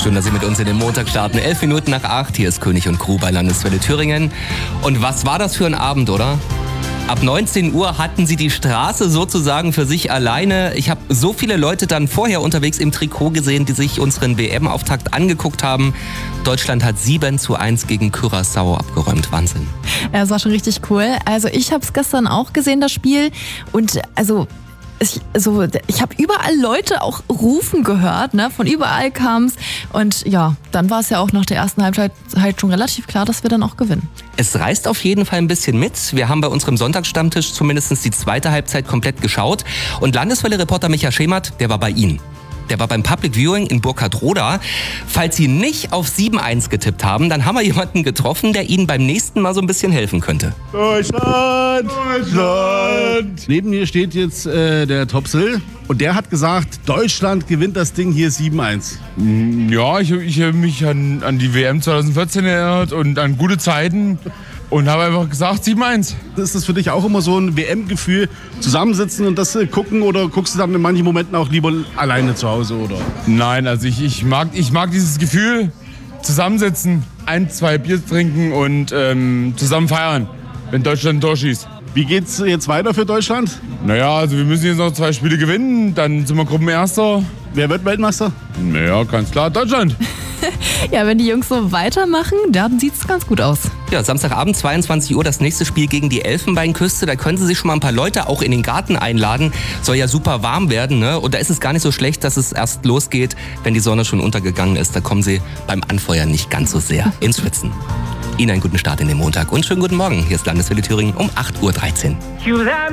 Schön, dass Sie mit uns in den Montag starten. 11 Minuten nach 8. Hier ist König und Crew bei Landeswelle Thüringen. Und was war das für ein Abend, oder? Ab 19 Uhr hatten sie die Straße sozusagen für sich alleine. Ich habe so viele Leute dann vorher unterwegs im Trikot gesehen, die sich unseren WM-Auftakt angeguckt haben. Deutschland hat 7:1 gegen Curaçao abgeräumt. Wahnsinn. Ja, das war schon richtig cool. Also ich habe es gestern auch gesehen, das Spiel. Und ich habe überall Leute auch rufen gehört, ne? Von überall kam es. Und ja, dann war es ja auch nach der ersten Halbzeit halt schon relativ klar, dass wir dann auch gewinnen. Es reißt auf jeden Fall ein bisschen mit. Wir haben bei unserem Sonntagsstammtisch zumindest die zweite Halbzeit komplett geschaut. Und Landeswelle-Reporter Micha Schemert, der war bei Ihnen. Der war beim Public Viewing in Burkhardroda. Falls Sie nicht auf 7:1 getippt haben, dann haben wir jemanden getroffen, der Ihnen beim nächsten Mal so ein bisschen helfen könnte. Deutschland! Deutschland! Neben mir steht jetzt der Topsel und der hat gesagt, Deutschland gewinnt das Ding hier 7:1. Ja, ich habe mich an die WM 2014 erinnert und an gute Zeiten. Und habe einfach gesagt, 7:1. Ist das für dich auch immer so ein WM-Gefühl, zusammensitzen und das gucken oder guckst du dann in manchen Momenten auch lieber alleine zu Hause, oder? Nein, also ich mag dieses Gefühl, zusammensitzen, 1, 2 Bier trinken und zusammen feiern, wenn Deutschland ein Tor schießt. Wie geht's jetzt weiter für Deutschland? Naja, also wir müssen jetzt noch 2 Spiele gewinnen, dann sind wir Gruppenerster. Wer wird Weltmeister? Naja, ganz klar, Deutschland. Ja, wenn die Jungs so weitermachen, dann sieht es ganz gut aus. Ja, Samstagabend 22 Uhr das nächste Spiel gegen die Elfenbeinküste. Da können Sie sich schon mal ein paar Leute auch in den Garten einladen. Soll ja super warm werden, ne? Und da ist es gar nicht so schlecht, dass es erst losgeht, wenn die Sonne schon untergegangen ist. Da kommen Sie beim Anfeuern nicht ganz so sehr ins Schwitzen. Ihnen einen guten Start in den Montag und schönen guten Morgen. Hier ist Landeswelle Thüringen um 8:13 Uhr.